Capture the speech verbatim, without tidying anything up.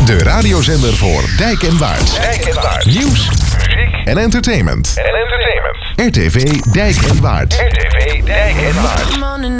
De radiozender voor Dijk en Waard. Dijk en Waard. Nieuws, Muziek en entertainment. en entertainment. R T V Dijk en Waard. R T V Dijk en Waard.